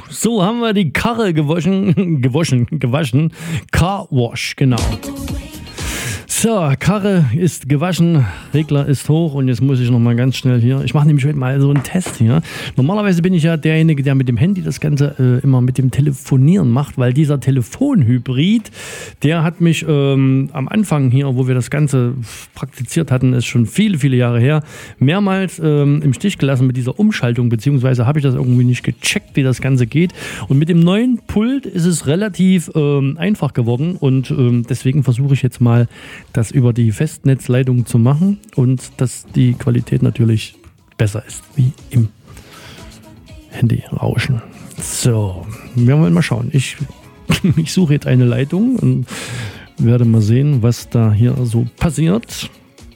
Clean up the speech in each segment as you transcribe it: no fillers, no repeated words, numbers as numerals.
So haben wir die Karre gewaschen. Car Wash, genau. So, Karre ist gewaschen, Regler ist hoch und jetzt muss ich nochmal ganz schnell hier, ich mache nämlich heute mal so einen Test hier. Normalerweise bin ich ja derjenige, der mit dem Handy das Ganze immer mit dem Telefonieren macht, weil dieser Telefonhybrid, der hat mich am Anfang hier, wo wir das Ganze praktiziert hatten, ist schon viele, viele Jahre her, mehrmals im Stich gelassen mit dieser Umschaltung, beziehungsweise habe ich das irgendwie nicht gecheckt, wie das Ganze geht. Und mit dem neuen Pult ist es relativ einfach geworden und deswegen versuche ich jetzt mal das über die Festnetzleitung zu machen und dass die Qualität natürlich besser ist wie im Handyrauschen. So, wir wollen mal schauen. Ich suche jetzt eine Leitung und werde mal sehen, was da hier so passiert.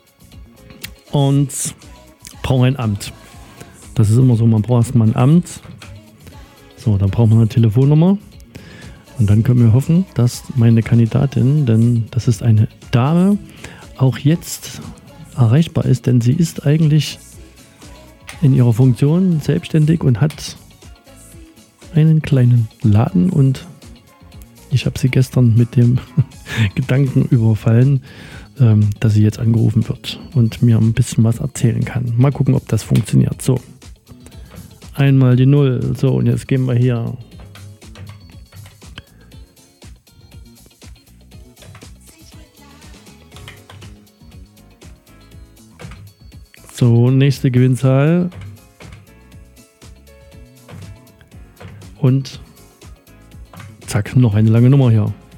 Und brauche ein Amt. Das ist immer so, man braucht erstmal ein Amt. So, dann braucht man eine Telefonnummer. Und dann können wir hoffen, dass meine Kandidatin, denn das ist eine Dame, auch jetzt erreichbar ist, denn sie ist eigentlich in ihrer Funktion selbstständig und hat einen kleinen Laden und ich habe sie gestern mit dem Gedanken überfallen, dass sie jetzt angerufen wird und mir ein bisschen was erzählen kann. Mal gucken, ob das funktioniert. So, einmal die 0. So, und jetzt gehen wir hier. So, nächste Gewinnzahl. Und zack, noch eine lange Nummer hier.